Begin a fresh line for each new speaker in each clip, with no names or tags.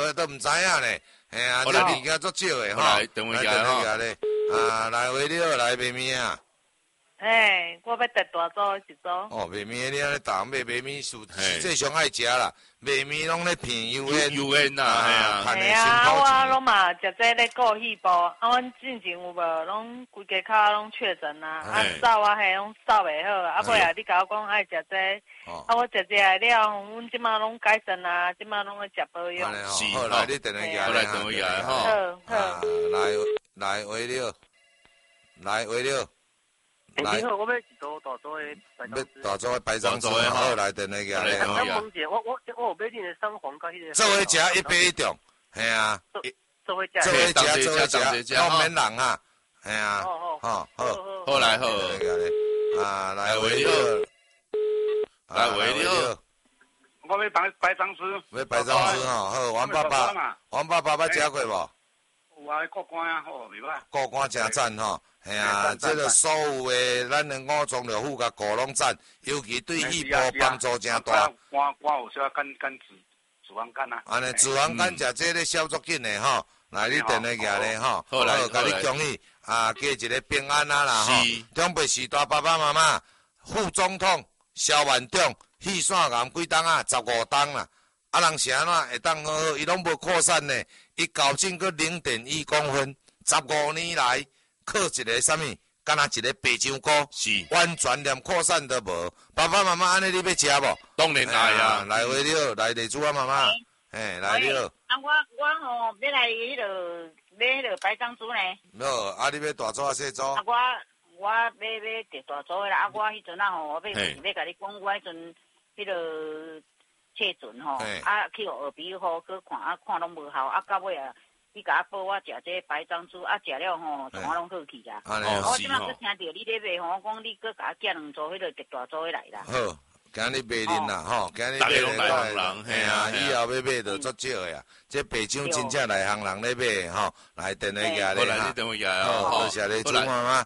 的都唔知影咧。嘿啊，这物件足少的吼。
来，等我一下哈。
来回了，来卖面啊。
我要得大组一组。
哦，卖面你安尼打卖面实际上爱食啦，卖面拢咧骗油烟。
油烟呐，
嘿啊，我拢嘛食这咧顾细部，阮之前有无拢规家骹拢确诊啊，扫啊嘿拢扫袂好，尾啊你甲我讲爱食这，我食了，阮即马拢改善啊，即马拢咧食保养。
好来，你等下
来等我一下哈。
好，
来回了，来回了。
你好，我要一组大组的
白章子，好来等那个。
我问者，我有买恁的双黄甲迄个。
做伙食100种，系啊。
做伙食，
我免人啊，系啊。
好来好。
来回了，来回了。
我要白章子。
要白章子吼，好，王爸爸捌食过无？
有啊，过关啊，好袂歹。
过关真赞吼。嘿啊，这个所有的咱的五脏六腑甲骨拢赞，尤其对肺部帮助真大。
我有小干脂肪肝啊。
安尼脂肪肝食这咧消足紧的吼，来你等下举咧吼，好，甲你恭喜加一个平安啊啦吼。长辈时代爸爸妈妈，副总统萧万长肺腺癌几档啊？15档啦。人是安怎会当好好？伊拢无扩散呢，伊校正个0.1公分，15年来。靠一个啥物，敢若一个白酱菇，
是
完全连扩散都无。爸爸妈妈安尼你要食无？
当然爱啊！
来回了，来地主啊妈妈，来了。
我吼要来买迄个白樟珠呢。
好，你要大组啊小组？
我要得大组的啦。我迄阵啊吼，我要甲你讲，我迄阵迄个切准吼，去互耳鼻科去看拢无效，到尾啊。你甲我报我食这白樟珠，食了吼，从我拢好去啊。我即马去听到你咧卖吼，我讲你搁甲我寄2组迄个特大组的来啦。
好，今日卖恁啦吼，今日卖人，嘿啊，以后要买就足少的啊。这白酱真正内行人咧买吼，来等下家咧。
好来，你等我下哦。
多谢你，主妈妈。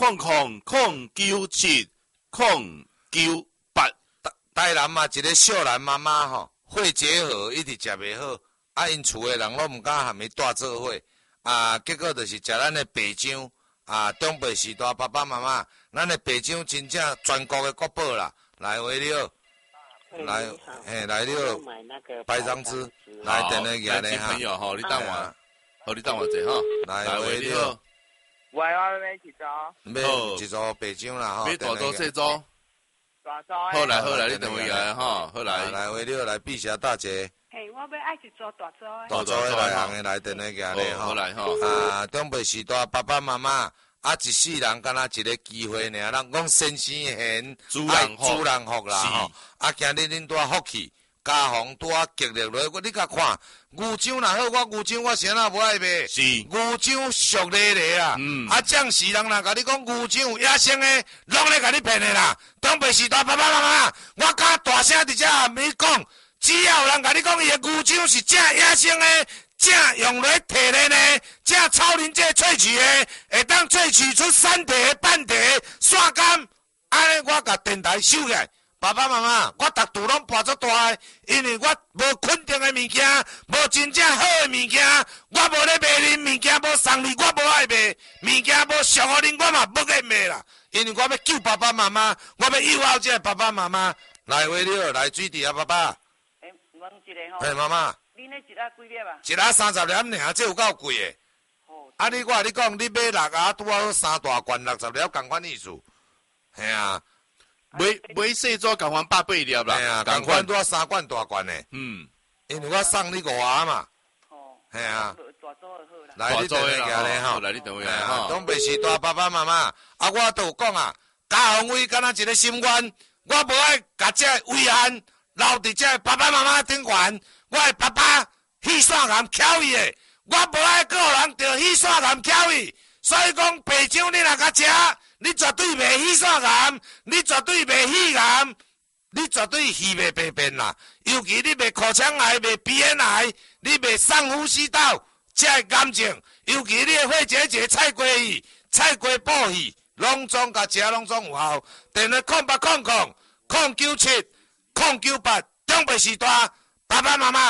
08000998。
台南嘛，一个少男妈妈吼，肺结核一直食袂好。因厝的人拢毋敢含伊带做伙，结果就是食咱的白酱，长辈时代爸爸妈妈，咱的白酱真正全国的国宝啦，来回了，来了，白樟子，来等下个咧哈。
朋友吼，你等我者吼，
来回了。
我要买一组。
买一组白酱啦吼。
买大组小组。
大组。
好来，你等我下吼，好来
回了，来碧霞大姐。
我要爱一组大组的。
大组的来行的来等下个咧吼。
好来吼。
长辈时代爸爸妈妈，一世人敢若一个机会尔，人讲先生贤，
主人福
啦吼。今日恁拄福气，家风拄激烈落，你甲看，牛掌若好，我牛掌我谁若无爱卖？
是。
牛掌俗咧啊！将士人若甲你讲牛掌有野生的，拢咧甲你骗的啦。长辈时代爸爸妈妈，我敢大声伫遮暗暝讲。只要有人甲你讲伊的牛掌是正野生的，正用来提炼的，正草林这萃取的，会当萃取出山地、半地、山甘，安尼我甲电台收起来。爸爸妈妈，我逐度拢搬足大的，因为我无肯定的物件，无真正好的物件，我无咧卖恁物件，无送你，我无爱卖物件，无送互恁，我嘛无爱卖啦。因为我要救爸爸妈妈，我要友好这爸爸妈妈。来回了，来水池啊，爸爸。
问一个吼，
妈妈，
你那一粒几粒啊？
一粒30粒尔，这有够贵的。我甲你讲，你买6盒拄好3大罐60粒，同款意思。系啊，
买细组共款180粒啦。
系啊，同款拄好3罐大罐的。因为我送你5盒嘛。系啊。
大组的好啦。
来，你等下个咧吼。
来，你等下吼。
东北时代爸爸妈妈，我都有讲啊，家宏伟敢若一个心愿，我无爱甲这遗憾。留伫这爸爸妈妈顶悬，我的爸爸肺腺癌翘伊的，我无爱个人得肺腺癌翘伊，所以讲白酱你若甲食，你绝对袂肺腺癌，你绝对袂肺癌，你绝对肺袂白变啦。尤其你袂口腔癌、袂鼻咽癌，你袂上呼吸道这癌症，尤其你的肺结节、菜瓜鱼、菜瓜布鱼，拢总甲食拢总有效。电话0800 097。098长辈时代，爸爸妈妈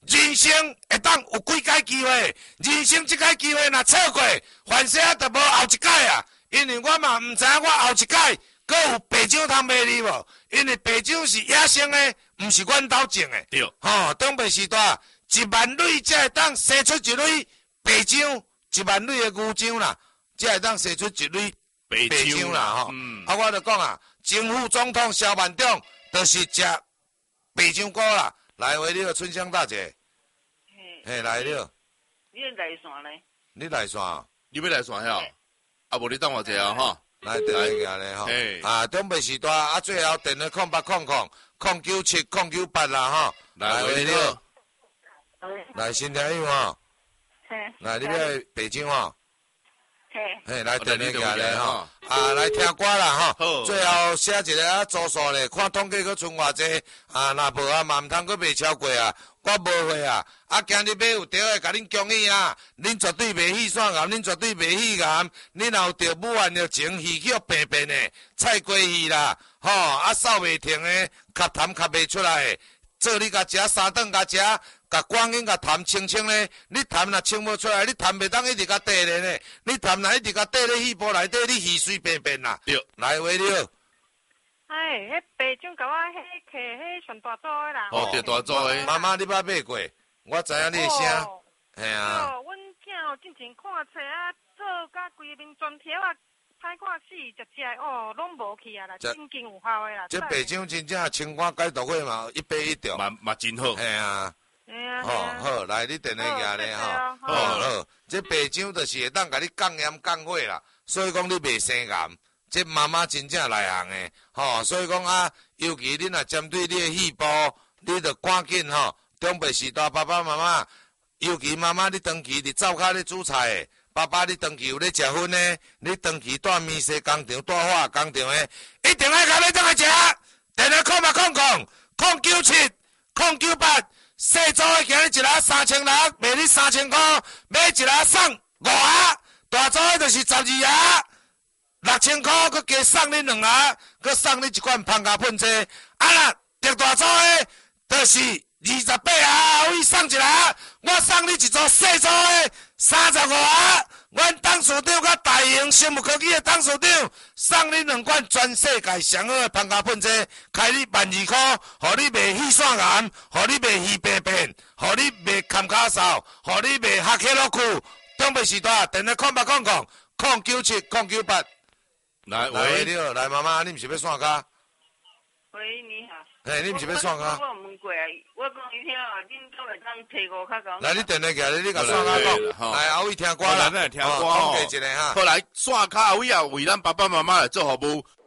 人生会当有几届机会，人生这届机会若错过，凡事就无后一届啊。因为我嘛唔知影我后一届阁有白掌通卖你无？因为白掌是野生的，唔是阮兜种的。
对。
长白时代1万蕊才会当生出一蕊白掌，1万蕊的牛掌啦，才会当生出一蕊白掌啦。我就讲啊，前副总统萧万长就是食白掌果啦。来回了，春香大姐。嘿，来了。
你来线咧？
你来线？
你要来线遐？啊，无你等我一下吼。
来电话行咧吼。啊，中北时代啊，最后电话0800097098啦吼。来回了。来先听伊吼。来，你要北京吼。嘿，来电话行咧吼。啊，来听歌啦吼。最后写一个啊，组数咧，看统计佫剩偌济啊，若无啊，嘛毋通佫袂超过啊。我无会啊，啊，今日买有着的，甲恁恭喜啊！恁绝对袂戏线岩，恁绝对袂戏岩。恁若有着武汉着情戏曲平平的菜瓜戏啦，吼啊，扫袂停的，咳痰咳袂出来的，做你甲食3顿甲食，甲赶紧甲痰清清咧。你痰若清无出来，你痰袂当一直甲缀咧呢。你痰若一直甲缀咧戏部内底，你戏水平平啦。对，来话了。
哎，迄白种甲我迄客迄上大组的啦。
哦，对大组的。
妈妈，你捌买过？我知影你的声。嘿啊。
哦，阮囝进前看册啊，做甲规面全条啊，歹看死，食哦，拢无去啊啦，真经有效的啦。
这白种真正清肝解毒血嘛，1杯1条。
嘛真好。
嘿啊。好，来你电话拿咧吼。好，这白种就是会当甲你降盐降血啦，所以讲你袂生癌。这妈妈真正内行的，吼，所以讲啊，尤其你若针对你的细胞，你着赶紧吼，中北时代爸爸妈妈，尤其妈妈你长期伫灶骹咧煮菜的，爸爸你长期有咧食薰的，你长期带面食工厂、带化工厂的，一定要甲你倒来食。电话0970978，细组的今日一盒3000粒，卖你3000块，买一盒送5盒，大组的就是12盒。6000块，佮加送你2盒，佮送你一罐芳加喷剂。啊啦，特大组的，就是28盒，我送一盒，我送你一组细组的35盒。阮董事长佮大型生物科技的董事长，送你2罐全世界上好的芳加喷剂，开你12块，互你卖气线癌，互你卖鱼病变，互你卖坎卡嗽，互你卖哈克洛库。东北时代电话0970978。来了，来妈妈，你毋是要线卡？
喂，你好。
嘿，你毋是要线卡？
我问过啊，我讲伊听啊，恁都会当提5卡讲。
来，你电话起来，你甲线卡讲。来，后位听歌啦，
来听歌吼。
讲一个哈。
后来线卡后位啊，为咱爸爸妈妈来做服务。